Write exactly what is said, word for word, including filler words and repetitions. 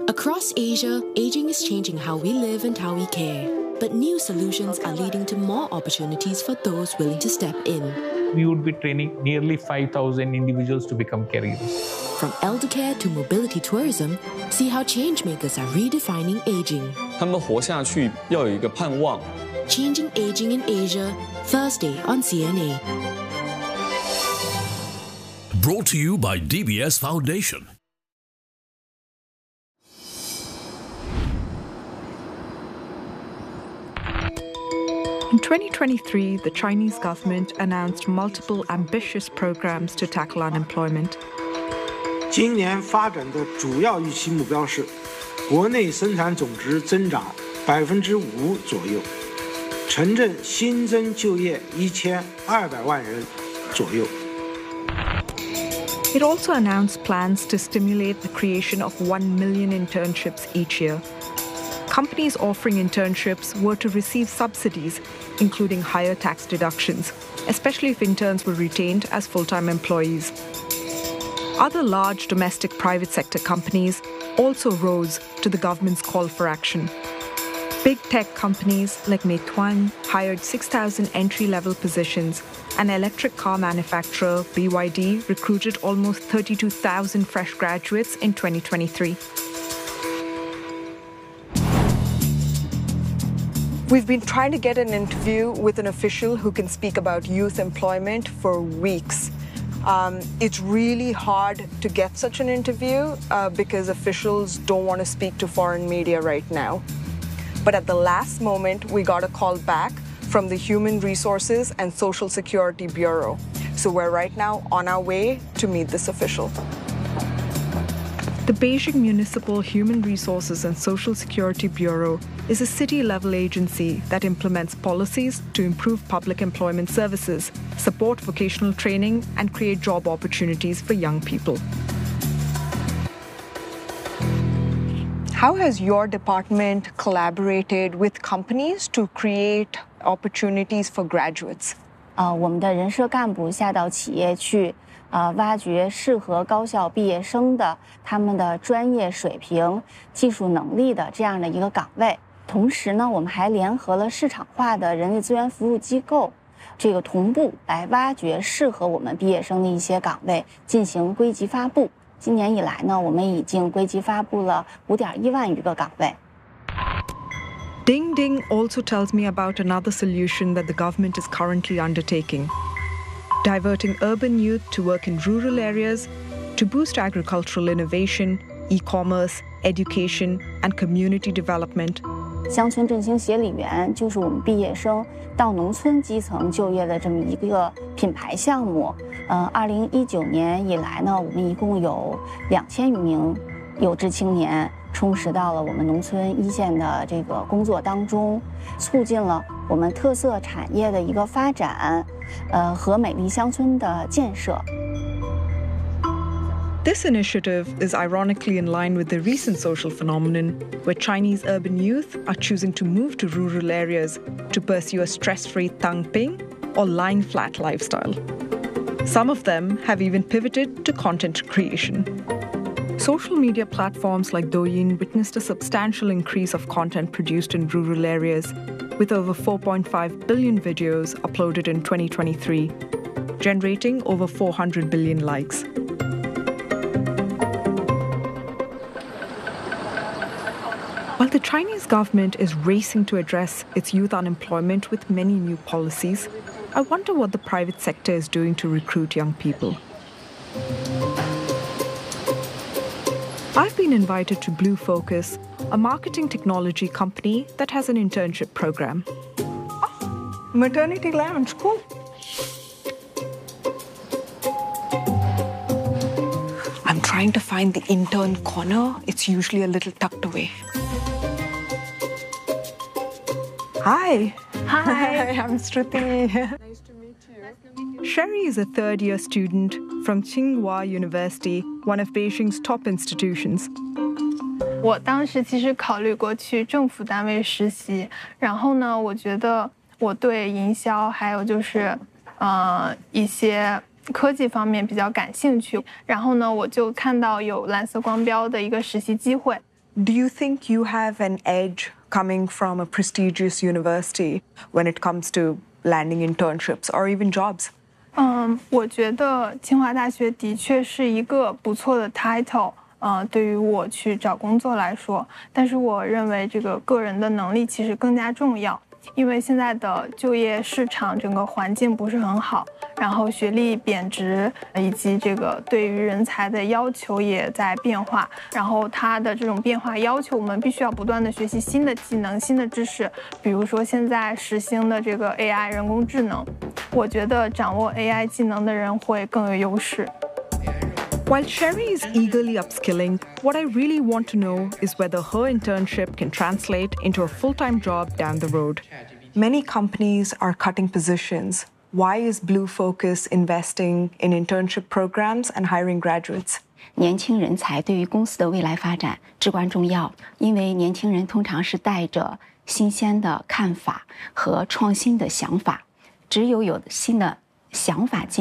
Across Asia, aging is changing how we live and how we care. But new solutions are leading to more opportunities for those willing to step in. We would be training nearly five thousand individuals to become caregivers. From elder care to mobility tourism, see how changemakers are redefining aging. 他们活下去要有一个盼望。 Changing Aging in Asia, Thursday on C N A. Brought to you by D B S Foundation. In twenty twenty-three, the Chinese government announced multiple ambitious programs to tackle unemployment. 今年发展的主要预期目标是，国内生产总值增长百分之五左右，城镇新增就业一千二百万人左右。 It also announced plans to stimulate the creation of one million internships each year. Companies offering internships were to receive subsidies, including higher tax deductions, especially if interns were retained as full-time employees. Other large domestic private sector companies also rose to the government's call for action. Big tech companies like Meituan hired six thousand entry-level positions, and electric car manufacturer B Y D recruited almost thirty-two thousand fresh graduates in twenty twenty-three. We've been trying to get an interview with an official who can speak about youth employment for weeks. Um, it's really hard to get such an interview uh, because officials don't want to speak to foreign media right now. But at the last moment, we got a call back from the Human Resources and Social Security Bureau. So we're right now on our way to meet this official. The Beijing Municipal Human Resources and Social Security Bureau is a city-level agency that implements policies to improve public employment services, support vocational training, and create job opportunities for young people. How has your department collaborated with companies to create opportunities for graduates? 呃，我们的人社干部下到企业去。 呃，挖掘适合高校毕业生的他们的专业水平、技术能力的这样的一个岗位。同时呢，我们还联合了市场化的人力资源服务机构，这个同步来挖掘适合我们毕业生的一些岗位，进行归集发布。今年以来呢，我们已经归集发布了五点一万余个岗位。 Ding Ding also tells me about another solution that the government is currently undertaking. Diverting urban youth to work in rural areas to boost agricultural innovation, e-commerce, education, and community development. 乡村振兴协理员就是我们毕业生到农村基层就业的这么一个品牌项目。呃，二零一九年以来呢，我们一共有两千余名有志青年充实到了我们农村一线的这个工作当中，促进了我们特色产业的一个发展。 呃，和美丽乡村的建设。 This initiative is ironically in line with the recent social phenomenon where Chinese urban youth are choosing to move to rural areas to pursue a stress-free tangping or lying flat lifestyle. Some of them have even pivoted to content creation. Social media platforms like Douyin witnessed a substantial increase of content produced in rural areas, with over four point five billion videos uploaded in twenty twenty-three, generating over four hundred billion likes. While the Chinese government is racing to address its youth unemployment with many new policies, I wonder what the private sector is doing to recruit young people. I've been invited to Blue Focus, a marketing technology company that has an internship program. Oh, maternity lounge, cool. I'm trying to find the intern corner. It's usually a little tucked away. Hi. Hi. I'm Shruti. Nice to meet you. Sherry is a third-year student from Tsinghua University, one of Beijing's top institutions. 我当时其实考虑过去政府单位实习，然后呢，我觉得我对营销还有就是呃一些科技方面比较感兴趣，然后呢，我就看到有蓝色光标的一个实习机会。 Do you think you have an edge coming from a prestigious university when it comes to landing internships or even jobs? 嗯，我觉得清华大学的确是一个不错的 title， 呃，对于我去找工作来说，但是我认为这个个人的能力其实更加重要。因为现在的就业市场整个环境不是很好，然后学历贬值，以及这个对于人才的要求也在变化，然后它的这种变化要求我们必须要不断的学习新的技能、新的知识，比如说现在实行的这个 A I 人工智能，我觉得掌握 A I 技能的人会更有优势。 While Sherry is eagerly upskilling, what I really want to know is whether her internship can translate into a full-time job down the road. Many companies are cutting positions. Why is Blue Focus investing in internship programs and hiring graduates? 年轻人才对于公司的未来发展至关重要，因为年轻人通常是带着新鲜的看法和创新的想法，只有有新的想法进